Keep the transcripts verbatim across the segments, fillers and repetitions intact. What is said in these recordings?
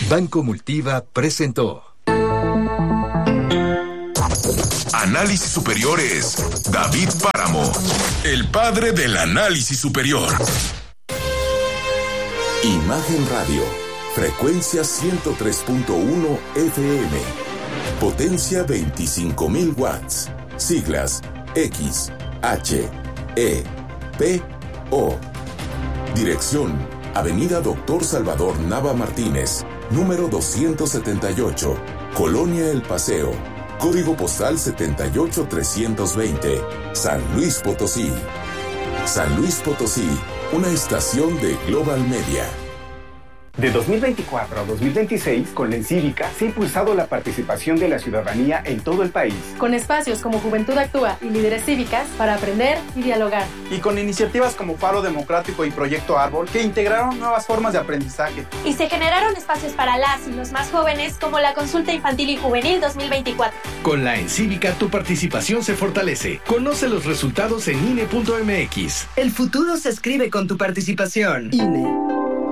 Banco Multiva presentó Análisis Superiores, David Páramo, el padre del análisis superior. Imagen Radio, frecuencia ciento tres punto uno F M, potencia veinticinco mil watts, siglas X, H, E, P, O. Dirección, Avenida Doctor Salvador Nava Martínez, número doscientos setenta y ocho, Colonia El Paseo, código postal setenta y ocho trescientos veinte, San Luis Potosí. San Luis Potosí, una estación de Global Media. De dos mil veinticuatro a dos mil veintiséis, con la Encívica se ha impulsado la participación de la ciudadanía en todo el país. Con espacios como Juventud Actúa y Líderes Cívicas para aprender y dialogar. Y con iniciativas como Faro Democrático y Proyecto Árbol que integraron nuevas formas de aprendizaje. Y se generaron espacios para las y los más jóvenes como la Consulta Infantil y Juvenil dos mil veinticuatro. Con la Encívica tu participación se fortalece. Conoce los resultados en I N E punto M X. El futuro se escribe con tu participación. I N E.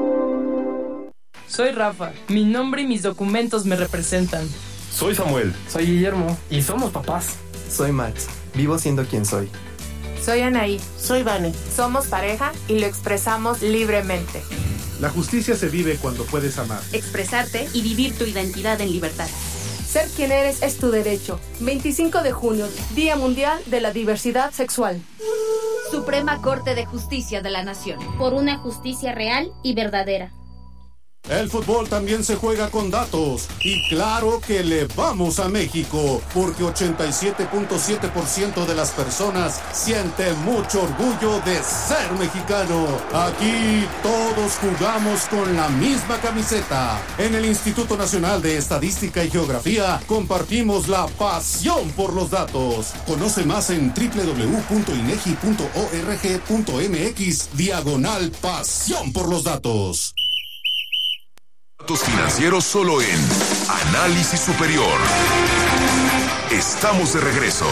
Soy Rafa, mi nombre y mis documentos me representan. Soy Samuel. Soy Guillermo y somos papás. Soy Max, vivo siendo quien soy. Soy Anaí. Soy Vane. Somos pareja y lo expresamos libremente. La justicia se vive cuando puedes amar, expresarte y vivir tu identidad en libertad. Ser quien eres es tu derecho. veinticinco de junio, Día Mundial de la Diversidad Sexual. Suprema Corte de Justicia de la Nación. Por una justicia real y verdadera. El fútbol también se juega con datos y claro que le vamos a México porque ochenta y siete punto siete por ciento de las personas siente mucho orgullo de ser mexicano. Aquí todos jugamos con la misma camiseta. En el Instituto Nacional de Estadística y Geografía compartimos la pasión por los datos. Conoce más en doble u doble u doble u punto inegi punto org punto m x diagonal pasión por los datos. Datos financieros solo en Análisis Superior. Estamos de regreso.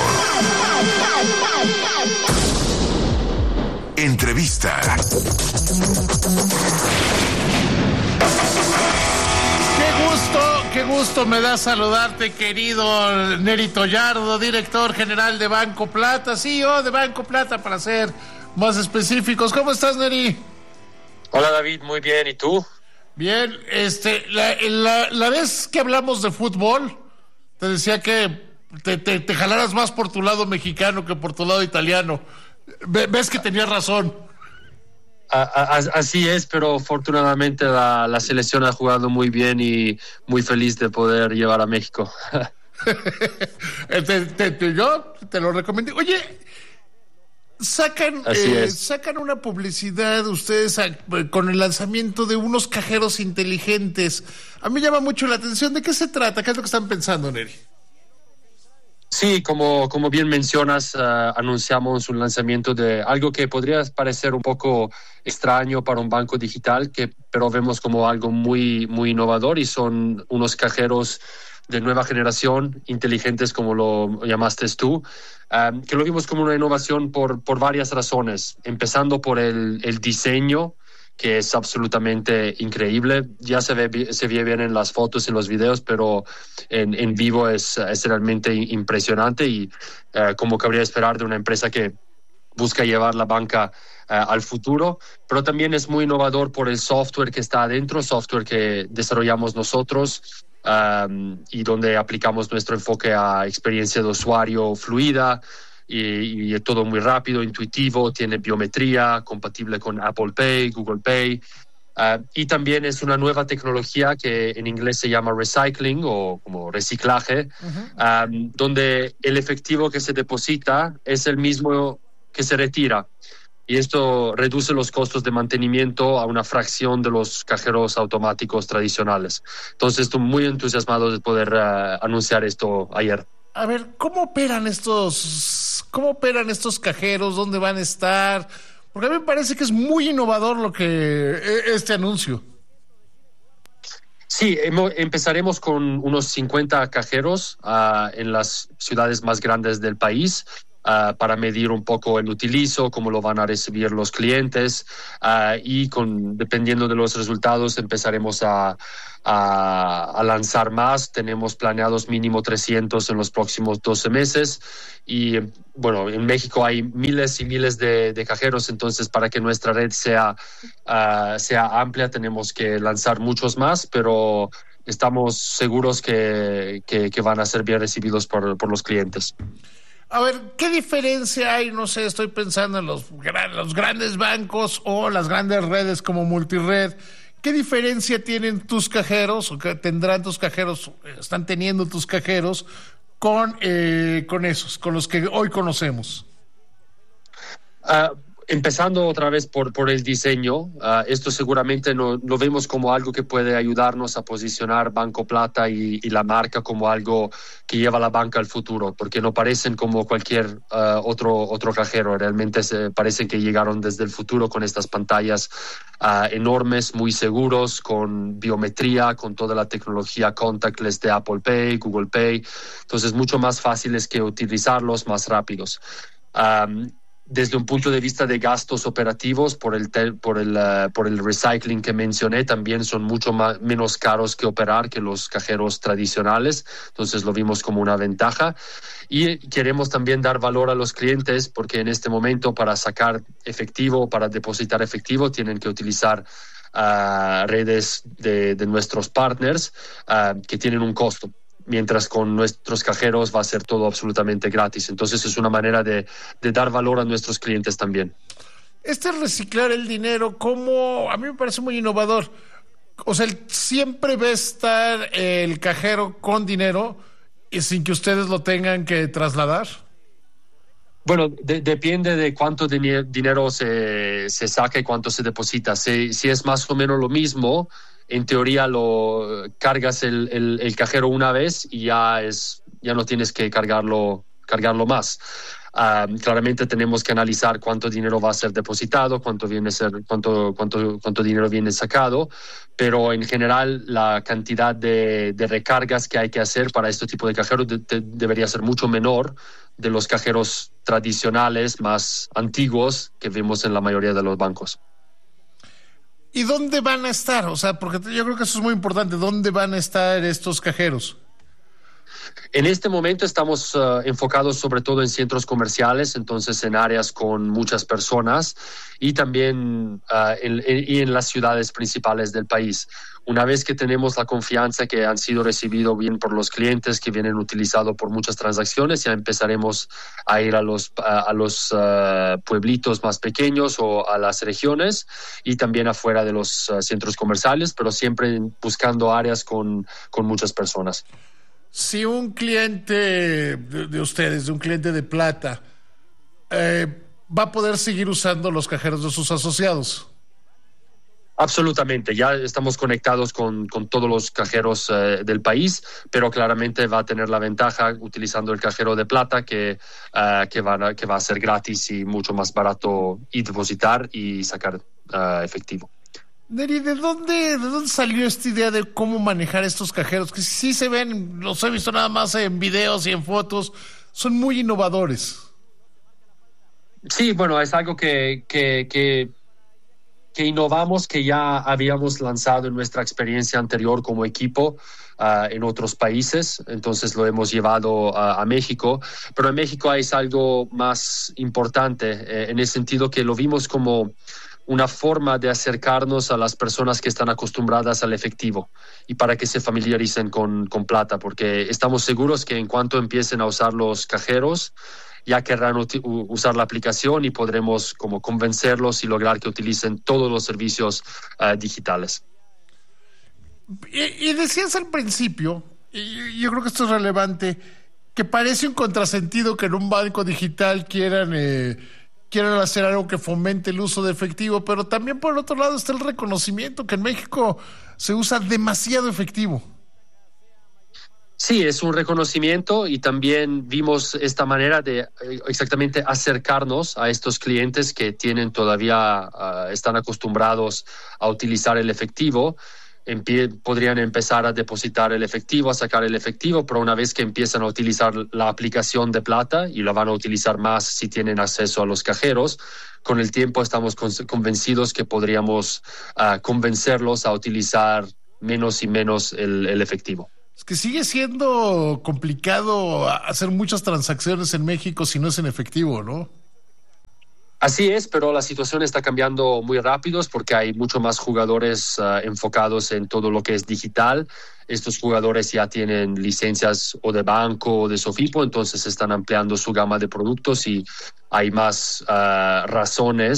Entrevista. Qué gusto, qué gusto me da saludarte, querido Neri Tollardo, director general de Banco Plata, C E O de Banco Plata, para ser más específicos. ¿Cómo estás, Neri? Hola, David, muy bien. ¿Y tú? Bien, este, la, la, la vez que hablamos de fútbol, te decía que te, te, te jalaras más por tu lado mexicano que por tu lado italiano. Ves que tenías razón. A, a, así es, pero afortunadamente la, la selección ha jugado muy bien y muy feliz de poder llevar a México. te, te, te, yo te lo recomendé. Oye, Sacan, eh, sacan una publicidad ustedes a, con el lanzamiento de unos cajeros inteligentes. A mí llama mucho la atención. ¿De qué se trata? ¿Qué es lo que están pensando, Neri? Sí, como, como bien mencionas, uh, anunciamos un lanzamiento de algo que podría parecer un poco extraño para un banco digital, que, pero vemos como algo muy, muy innovador, y son unos cajeros de nueva generación, inteligentes como lo llamaste tú, um, que lo vimos como una innovación por, por varias razones, empezando por el, el diseño, que es absolutamente increíble. Ya se ve, se ve bien en las fotos, en los videos, pero en, en vivo es, es realmente impresionante y uh, como cabría esperar de una empresa que busca llevar la banca uh, al futuro, pero también es muy innovador por el software que está adentro, software que desarrollamos nosotros, Um, y donde aplicamos nuestro enfoque a experiencia de usuario fluida y, y todo muy rápido, intuitivo, tiene biometría, compatible con Apple Pay, Google Pay, uh, y también es una nueva tecnología que en inglés se llama recycling o como reciclaje, uh-huh. um, donde el efectivo que se deposita es el mismo que se retira. Y esto reduce los costos de mantenimiento a una fracción de los cajeros automáticos tradicionales. Entonces, estoy muy entusiasmado de poder uh, anunciar esto ayer. A ver, ¿cómo operan estos, cómo operan estos cajeros? ¿Dónde van a estar? Porque a mí me parece que es muy innovador lo que este anuncio. Sí, empezaremos con unos cincuenta cajeros uh, en las ciudades más grandes del país. uh, para medir un poco el utilizo, cómo lo van a recibir los clientes, uh, y con, dependiendo de los resultados empezaremos a, a, a lanzar más. Tenemos planeados mínimo trescientos en los próximos doce meses y bueno, en México hay miles y miles de, de cajeros, entonces para que nuestra red sea, uh, sea amplia tenemos que lanzar muchos más, pero estamos seguros que, que, que van a ser bien recibidos por, por los clientes. A ver, ¿qué diferencia hay? No sé, estoy pensando en los, los grandes bancos o las grandes redes como Multired. ¿Qué diferencia tienen tus cajeros o que tendrán tus cajeros, están teniendo tus cajeros con, eh, con esos, con los que hoy conocemos? Uh, Empezando otra vez por, por el diseño, uh, esto seguramente no, lo vemos como algo que puede ayudarnos a posicionar Banco Plata y, y la marca como algo que lleva la banca al futuro, porque no parecen como cualquier uh, otro, otro cajero, realmente se, parecen que llegaron desde el futuro con estas pantallas uh, enormes, muy seguros, con biometría, con toda la tecnología contactless de Apple Pay, Google Pay, entonces mucho más fáciles que utilizarlos, más rápidos. Um, Desde un punto de vista de gastos operativos, por el, tel, por el, uh, por el recycling que mencioné, también son mucho más, menos caros que operar que los cajeros tradicionales. Entonces lo vimos como una ventaja. Y queremos también dar valor a los clientes porque en este momento para sacar efectivo, para depositar efectivo, tienen que utilizar uh, redes de, de nuestros partners uh, que tienen un costo. Mientras con nuestros cajeros va a ser todo absolutamente gratis. Entonces es una manera de, de dar valor a nuestros clientes también. Este reciclar el dinero, como a mí me parece muy innovador. O sea, siempre va a estar el cajero con dinero y sin que ustedes lo tengan que trasladar. Bueno, de, depende de cuánto din- dinero se, se saca y cuánto se deposita. Si, si es más o menos lo mismo, en teoría lo cargas el, el, el cajero una vez y ya es ya no tienes que cargarlo cargarlo más. Uh, claramente tenemos que analizar cuánto dinero va a ser depositado, cuánto viene a ser, cuánto, cuánto, cuánto dinero viene sacado, pero en general la cantidad de, de recargas que hay que hacer para este tipo de cajeros de, de, debería ser mucho menor de los cajeros tradicionales más antiguos que vemos en la mayoría de los bancos. ¿Y dónde van a estar? O sea, porque yo creo que eso es muy importante. ¿Dónde van a estar estos cajeros? En este momento estamos uh, enfocados sobre todo en centros comerciales, entonces en áreas con muchas personas y también uh, en, en, y en las ciudades principales del país. Una vez que tenemos la confianza que han sido recibidos bien por los clientes, que vienen utilizados por muchas transacciones, ya empezaremos a ir a los, a, a los uh, pueblitos más pequeños o a las regiones y también afuera de los uh, centros comerciales, pero siempre buscando áreas con, con muchas personas. Si un cliente de, de ustedes, de un cliente de Plata, eh, va a poder seguir usando los cajeros de sus asociados. Absolutamente, ya estamos conectados con, con todos los cajeros eh, del país, pero claramente va a tener la ventaja utilizando el cajero de Plata que, uh, que, va a, que va a ser gratis y mucho más barato y depositar y sacar uh, efectivo. Neri, ¿de dónde, ¿de dónde salió esta idea de cómo manejar estos cajeros? Que sí se ven, los he visto nada más en videos y en fotos, son muy innovadores. Sí, bueno, es algo que, que, que, que innovamos, que ya habíamos lanzado en nuestra experiencia anterior como equipo uh, en otros países, entonces lo hemos llevado uh, a México, pero en México hay algo más importante, eh, en el sentido que lo vimos como una forma de acercarnos a las personas que están acostumbradas al efectivo y para que se familiaricen con, con Plata, porque estamos seguros que en cuanto empiecen a usar los cajeros, ya querrán uti- usar la aplicación y podremos como convencerlos y lograr que utilicen todos los servicios uh, digitales. Y, y decías al principio, y yo creo que esto es relevante, que parece un contrasentido que en un banco digital quieran... Eh, quieren hacer algo que fomente el uso de efectivo, pero también por el otro lado está el reconocimiento que en México se usa demasiado efectivo. Sí, es un reconocimiento y también vimos esta manera de exactamente acercarnos a estos clientes que tienen todavía, uh, están acostumbrados a utilizar el efectivo empie- podrían empezar a depositar el efectivo, a sacar el efectivo, pero una vez que empiezan a utilizar la aplicación de plata, y la van a utilizar más si tienen acceso a los cajeros, con el tiempo estamos con- convencidos que podríamos uh, convencerlos a utilizar menos y menos el, el efectivo. Es que sigue siendo complicado hacer muchas transacciones en México si no es en efectivo, ¿no? Así es, pero la situación está cambiando muy rápido porque hay mucho más jugadores uh, enfocados en todo lo que es digital. Estos jugadores ya tienen licencias o de banco o de Sofipo, entonces están ampliando su gama de productos y hay más uh, razones